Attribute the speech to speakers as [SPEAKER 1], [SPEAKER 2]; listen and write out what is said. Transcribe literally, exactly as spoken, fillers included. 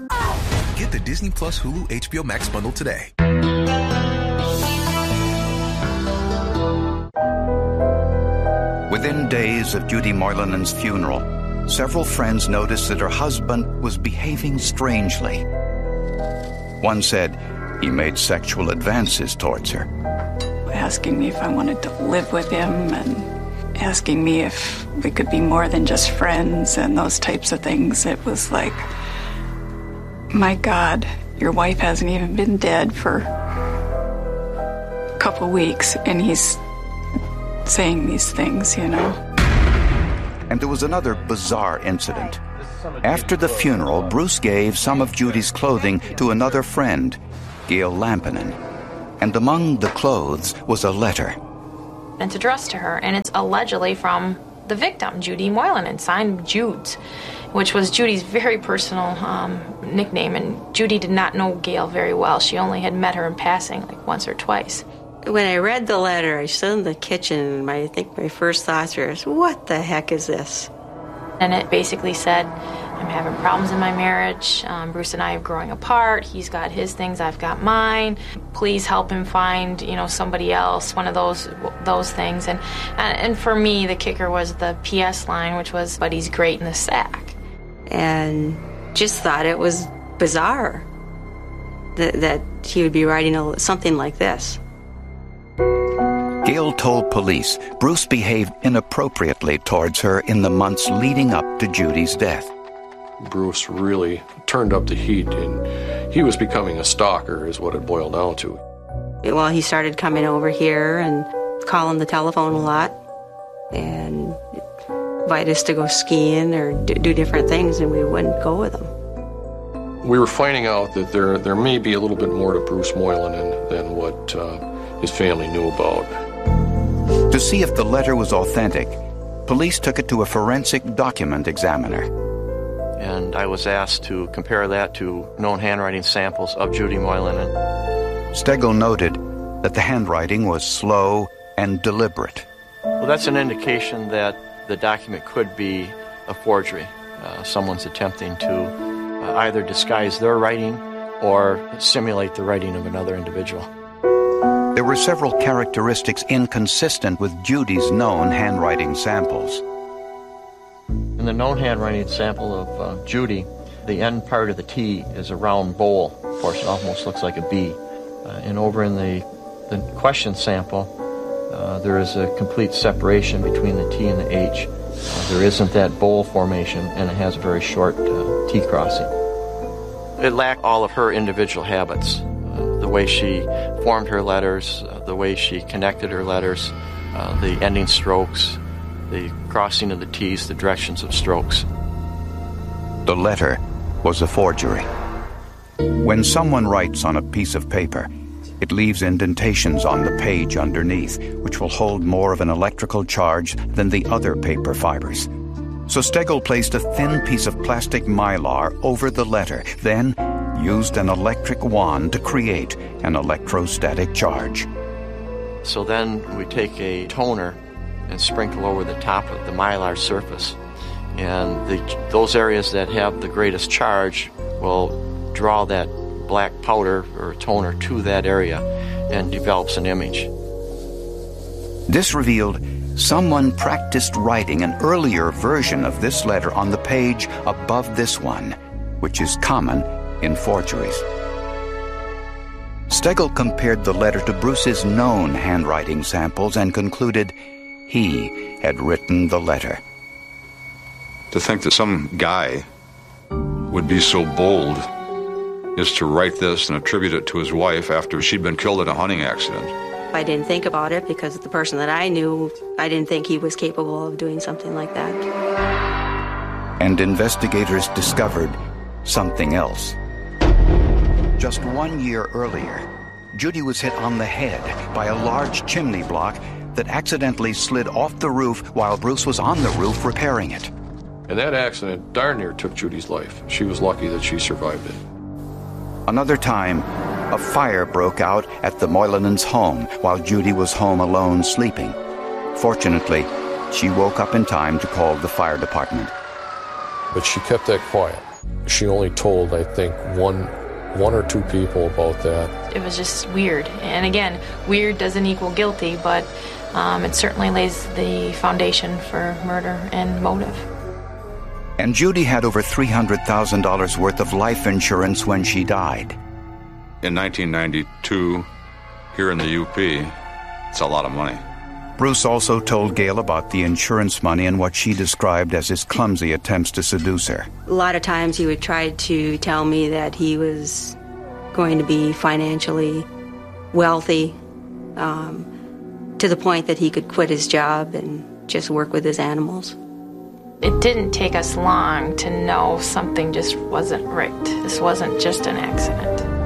[SPEAKER 1] Get the Disney Plus Hulu H B O Max bundle today.
[SPEAKER 2] Within days of Judy Moylanen's funeral, several friends noticed that her husband was behaving strangely. One said he made sexual advances towards her.
[SPEAKER 3] Asking me if I wanted to live with him and asking me if we could be more than just friends and those types of things. It was like, my God, your wife hasn't even been dead for a couple weeks and he's saying these things, you know.
[SPEAKER 2] And there was another bizarre incident. After the funeral, Bruce gave some of Judy's clothing to another friend, Gail Lampinen. And among the clothes was a letter.
[SPEAKER 4] It's addressed to her, and it's allegedly from the victim, Judy Moylanen, signed Judes, which was Judy's very personal um, nickname. And Judy did not know Gail very well. She only had met her in passing, like once or twice.
[SPEAKER 5] When I read the letter, I stood in the kitchen, and my, I think my first thoughts were, what the heck is this?
[SPEAKER 4] And it basically said, I'm having problems in my marriage. Um, Bruce and I are growing apart. He's got his things, I've got mine. Please help him find, you know, somebody else, one of those those things. And, and, and for me, the kicker was the P S line, which was, but he's great in the sack.
[SPEAKER 5] And just thought it was bizarre that, that he would be writing a, something like this.
[SPEAKER 2] Gail told police Bruce behaved inappropriately towards her in the months leading up to Judy's death.
[SPEAKER 6] Bruce really turned up the heat, and he was becoming a stalker, is what it boiled down to.
[SPEAKER 5] Well, he started coming over here and calling the telephone a lot and invite us to go skiing or do different things, and we wouldn't go with him.
[SPEAKER 6] We were finding out that there there may be a little bit more to Bruce Moylanen than what uh, his family knew about.
[SPEAKER 2] To see if the letter was authentic, police took it to a forensic document examiner.
[SPEAKER 7] And I was asked to compare that to known handwriting samples of Judy Moylanen.
[SPEAKER 2] Stegel noted that the handwriting was slow and deliberate.
[SPEAKER 7] Well, that's an indication that the document could be a forgery. Uh, someone's attempting to uh, either disguise their writing or simulate the writing of another individual.
[SPEAKER 2] There were several characteristics inconsistent with Judy's known handwriting samples.
[SPEAKER 7] In the known handwriting sample of uh, Judy, the end part of the T is a round bowl portion, almost looks like a B. Uh, and over in the, the question sample, uh, there is a complete separation between the T and the H. Uh, there isn't that bowl formation, and it has a very short uh, T crossing. It lacked all of her individual habits. Uh, the way she formed her letters, uh, the way she connected her letters, uh, the ending strokes, the crossing of the T's, the directions of strokes.
[SPEAKER 2] The letter was a forgery. When someone writes on a piece of paper, it leaves indentations on the page underneath, which will hold more of an electrical charge than the other paper fibers. So Stegel placed a thin piece of plastic mylar over the letter, then used an electric wand to create an electrostatic charge.
[SPEAKER 7] So then we take a toner and sprinkle over the top of the mylar surface. And the, those areas that have the greatest charge will draw that black powder or toner to that area and develops an image.
[SPEAKER 2] This revealed someone practiced writing an earlier version of this letter on the page above this one, which is common in forgeries. Stegel compared the letter to Bruce's known handwriting samples and concluded he had written the letter.
[SPEAKER 8] To think that some guy would be so bold as to write this and attribute it to his wife after she'd been killed in a hunting accident.
[SPEAKER 5] I didn't think about it because the person that I knew, I didn't think he was capable of doing something like that.
[SPEAKER 2] And investigators discovered something else. Just one year earlier, Judy was hit on the head by a large chimney block that accidentally slid off the roof while Bruce was on the roof repairing it.
[SPEAKER 6] And that accident darn near took Judy's life. She was lucky that she survived it.
[SPEAKER 2] Another time, a fire broke out at the Moylanens' home while Judy was home alone sleeping. Fortunately, she woke up in time to call the fire department.
[SPEAKER 6] But she kept that quiet. She only told, I think, one, one or two people about that.
[SPEAKER 4] It was just weird. And again, weird doesn't equal guilty, but um, it certainly lays the foundation for murder and motive.
[SPEAKER 2] And Judy had over three hundred thousand dollars worth of life insurance when she died.
[SPEAKER 8] In nineteen ninety-two, here in the U P, it's a lot of money.
[SPEAKER 2] Bruce also told Gail about the insurance money and what she described as his clumsy attempts to seduce her.
[SPEAKER 5] A lot of times he would try to tell me that he was going to be financially wealthy, um, to the point that he could quit his job and just work with his animals.
[SPEAKER 4] It didn't take us long to know something just wasn't right. This wasn't just an accident.